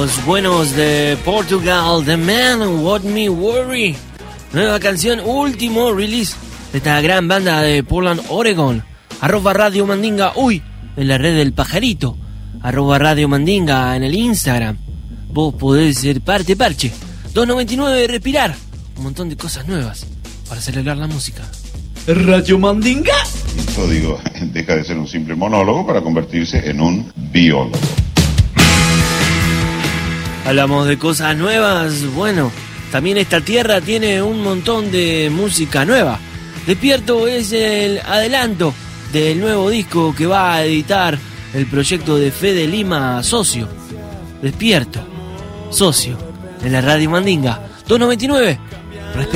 los buenos de Portugal, The Man What Me Worry. Nueva canción, último release de esta gran banda de Portland, Oregon. @Radio Mandinga, en la red del pajarito. @Radio Mandinga en el Instagram. Vos podés ser parte parche. 299 respirar. Un montón de cosas nuevas para celebrar la música. Radio Mandinga. El código deja de ser un simple monólogo para convertirse en un biólogo. Hablamos de cosas nuevas. Bueno, también esta tierra tiene un montón de música nueva. Despierto es el adelanto del nuevo disco que va a editar el proyecto de Fede Lima, Socio. Despierto, Socio, en la Radio Mandinga. 299